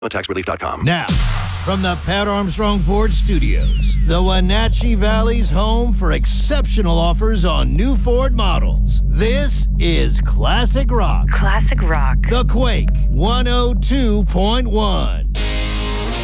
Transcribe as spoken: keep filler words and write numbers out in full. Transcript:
tax relief dot com. Now, from the Pat Armstrong Ford Studios, the Wenatchee Valley's home for exceptional offers on new Ford models. This is Classic Rock. Classic Rock. The Quake one oh two point one.